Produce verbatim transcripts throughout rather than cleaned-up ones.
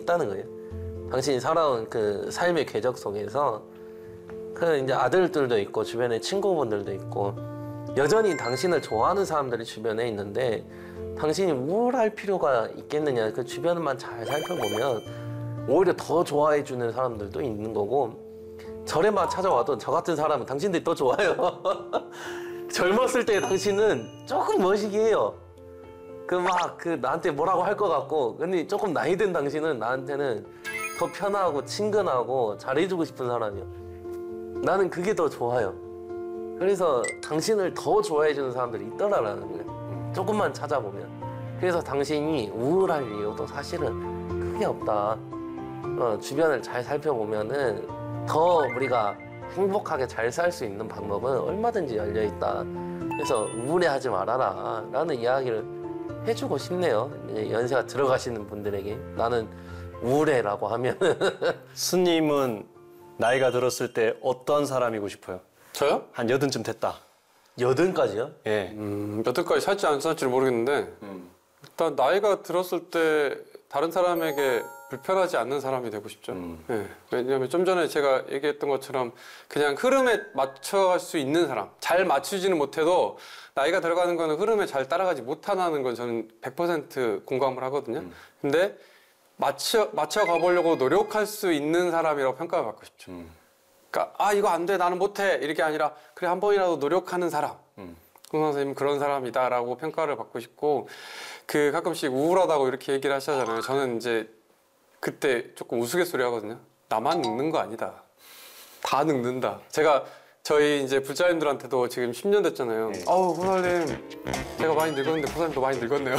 있다는 거예요. 당신이 살아온 그 삶의 궤적 속에서 그 이제 아들들도 있고 주변에 친구분들도 있고 여전히 당신을 좋아하는 사람들이 주변에 있는데 당신이 우울할 필요가 있겠느냐. 그 주변만 잘 살펴보면 오히려 더 좋아해 주는 사람들도 있는 거고 절에만 찾아와도 저 같은 사람은 당신들이 더 좋아요. 젊었을 때 당신은 조금 머시기해요. 그 막 그 나한테 뭐라고 할 것 같고 근데 조금 나이 든 당신은 나한테는 더 편하고 친근하고 잘해주고 싶은 사람이야. 나는 그게 더 좋아요. 그래서 당신을 더 좋아해주는 사람들이 있더라라는 거예요. 조금만 찾아보면. 그래서 당신이 우울할 이유도 사실은 크게 없다. 어, 주변을 잘 살펴보면은 더 우리가 행복하게 잘 살 수 있는 방법은 얼마든지 열려있다. 그래서 우울해하지 말아라 라는 이야기를 해주고 싶네요. 연세가 들어가시는 분들에게. 나는 우울해라고 하면 스님은 나이가 들었을 때 어떤 사람이고 싶어요? 저요? 한 여든쯤 됐다. 여든까지요? 예. 음, 여태까지 살지 안 살지를 모르겠는데 음. 일단 나이가 들었을 때 다른 사람에게 불편하지 않는 사람이 되고 싶죠. 음. 예. 왜냐하면 좀 전에 제가 얘기했던 것처럼 그냥 흐름에 맞춰갈 수 있는 사람, 잘 맞추지는 못해도 나이가 들어가는 거는 흐름에 잘 따라가지 못하는 건 저는 백 퍼센트 공감을 하거든요. 음. 근데 맞춰, 맞춰가 보려고 노력할 수 있는 사람이라고 평가를 받고 싶죠. 음. 그러니까 아 이거 안 돼 나는 못해 이렇게 아니라 그래 한 번이라도 노력하는 사람. 음. 홍 선생님 그런 사람이다라고 평가를 받고 싶고 그 가끔씩 우울하다고 이렇게 얘기를 하시잖아요. 저는 이제 그때 조금 우스갯소리 하거든요. 나만 늙는 거 아니다. 다 늙는다. 제가 저희 이제 부자님들한테도 지금 십 년 됐잖아요. 네. 아우 호살님 제가 많이 늙었는데 호살님도 많이 늙었네요.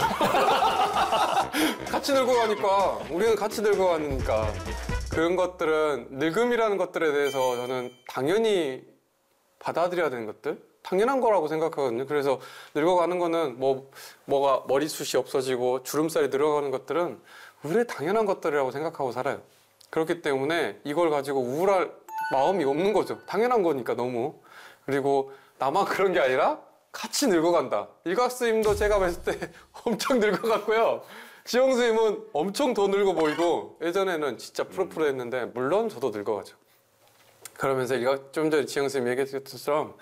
같이 늙어가니까 우리는 같이 늙어가니까 그런 것들은 늙음이라는 것들에 대해서 저는 당연히 받아들여야 되는 것들 당연한 거라고 생각하거든요. 그래서 늙어가는 거는 뭐 뭐가 머리숱이 없어지고 주름살이 늘어가는 것들은 우리의 당연한 것들이라고 생각하고 살아요. 그렇기 때문에 이걸 가지고 우울할 마음이 없는 거죠. 당연한 거니까 너무. 그리고 나만 그런 게 아니라 같이 늙어간다. 일각스님도 제가 봤을 때 엄청 늙어갔고요. 지영 선생님은 엄청 더 늙어 보이고 예전에는 진짜 푸릇푸릇했는데 물론 저도 늙어가죠. 그러면서 일각 좀 전에 지영 선생님 얘기했던 것처럼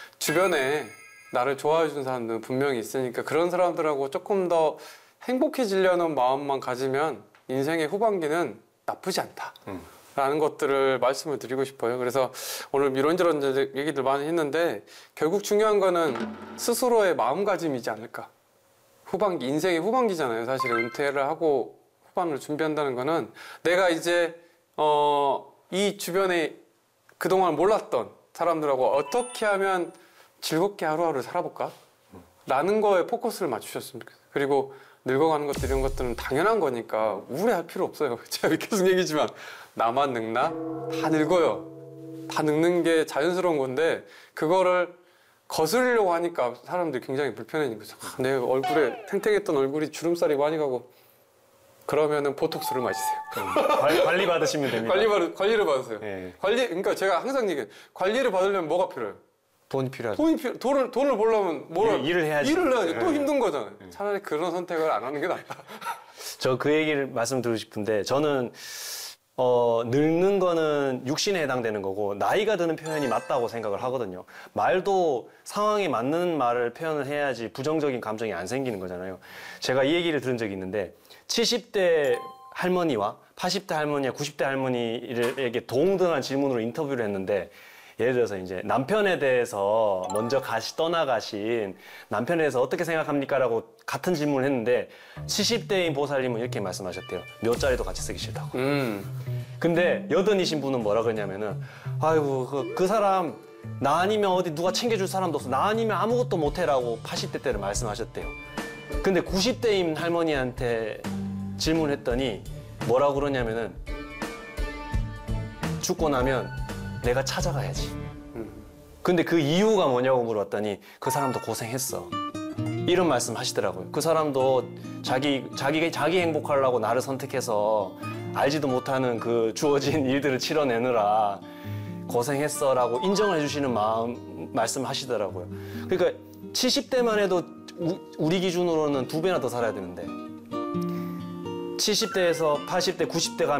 주변에 나를 좋아해 주는 사람들은 분명히 있으니까 그런 사람들하고 조금 더 행복해지려는 마음만 가지면 인생의 후반기는 나쁘지 않다. 음. 라는 것들을 말씀을 드리고 싶어요. 그래서 오늘 이런저런 얘기들 많이 했는데 결국 중요한 거는 스스로의 마음가짐이지 않을까. 후반기, 인생의 후반기잖아요. 사실 은퇴를 하고 후반을 준비한다는 거는 내가 이제 어, 이 주변에 그동안 몰랐던 사람들하고 어떻게 하면 즐겁게 하루하루 살아볼까? 라는 거에 포커스를 맞추셨으면 좋겠어요. 그리고 늙어가는 것들 이런 것들은 당연한 거니까 우울해할 필요 없어요. 제가 계속 얘기지만 나만 늙나? 다 늙어요. 다 늙는 게 자연스러운 건데 그거를 거스르려고 하니까 사람들이 굉장히 불편해진 거죠. 아, 내 얼굴에 탱탱했던 얼굴이 주름살이 많이 가고 그러면은 보톡스를 마시세요. 관리, 관리 받으시면 됩니다. 관리 받, 관리를 받으세요. 네. 관리, 그러니까 제가 항상 얘기해요. 관리를 받으려면 뭐가 필요해요? 돈이 필요하죠. 돈이 필요, 돈을, 돈을 벌려면 뭐라 일, 일을 해야지. 일을 해야지. 또 네. 힘든 거잖아요. 네. 차라리 그런 선택을 안 하는 게 낫다. 저 그 얘기를 말씀드리고 싶은데 저는 어, 늙는 거는 육신에 해당되는 거고 나이가 드는 표현이 맞다고 생각을 하거든요. 말도 상황에 맞는 말을 표현을 해야지 부정적인 감정이 안 생기는 거잖아요. 제가 이 얘기를 들은 적이 있는데 칠십 대 할머니와 팔십 대 할머니와 구십 대 할머니에게 동등한 질문으로 인터뷰를 했는데 예를 들어서 이제 남편에 대해서 먼저 가시, 떠나가신 남편에 대해서 어떻게 생각합니까? 라고 같은 질문을 했는데 칠십 대인 보살님은 이렇게 말씀하셨대요. 몇 자리도 같이 쓰기 싫다고. 음. 근데 여든이신 분은 뭐라 그러냐면은 아이고 그, 그 사람 나 아니면 어디 누가 챙겨줄 사람도 없어. 나 아니면 아무것도 못해라고 팔십 대 때를 말씀하셨대요. 근데 구십 대인 할머니한테 질문했더니 뭐라고 그러냐면은 죽고 나면 내가 찾아가야지. 근데 그 이유가 뭐냐고 물어봤더니 그 사람도 고생했어. 이런 말씀 하시더라고요. 그 사람도 자기, 자기, 자기 행복하려고 나를 선택해서 알지도 못하는 그 주어진 일들을 치러내느라 고생했어 라고 인정을 해주시는 마음, 말씀 하시더라고요. 그러니까 칠십 대만 해도 우, 우리 기준으로는 두 배나 더 살아야 되는데 칠십 대에서 팔십 대, 구십 대 가면